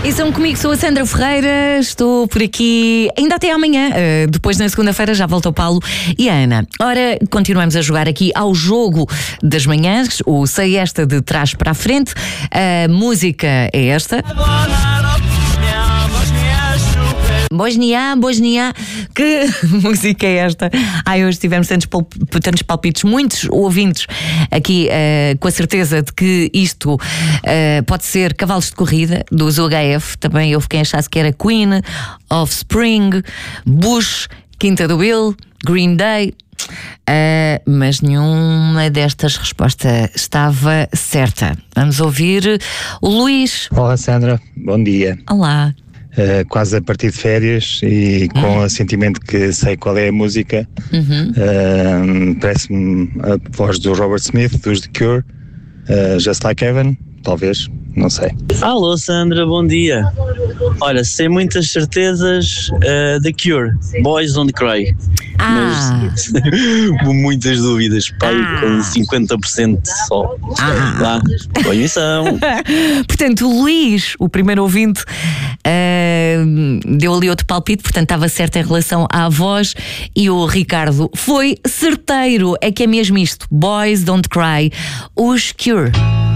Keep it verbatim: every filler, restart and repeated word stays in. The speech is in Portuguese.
E são comigo, sou a Sandra Ferreira, estou por aqui ainda até amanhã. Uh, depois, na segunda-feira, já volta o Paulo e a Ana. Ora, continuamos a jogar aqui ao jogo das manhãs, o Sei Esta de trás para a frente. A música é esta. Bosnia, Bosnia, que música é esta? Ai, hoje tivemos tantos, pal- tantos palpites, muitos ouvintes aqui uh, com a certeza de que isto uh, pode ser Cavalos de Corrida, dos U H F. Também houve quem achasse que era Queen, Offspring, Bush, Quinta do Bill, Green Day. Uh, mas nenhuma destas respostas estava certa. Vamos ouvir o Luís. Olá, Sandra, bom dia. Olá. Uh, quase a partir de férias e com uhum. o sentimento que sei qual é a música. Uhum. Uh, parece-me a voz do Robert Smith, dos The Cure, uh, Just Like Heaven, talvez, não sei. Alô, Sandra, bom dia. Olha, sem muitas certezas, uh, The Cure, Boys Don't Cry. Ah. Mas muitas dúvidas, pai, ah. com cinquenta por cento só. Ah. Lá, boa emissão. Portanto, o Luís, o primeiro ouvinte, uh, deu ali outro palpite, portanto estava certo em relação à voz, e o Ricardo foi certeiro. É que é mesmo isto, Boys Don't Cry, os Cure.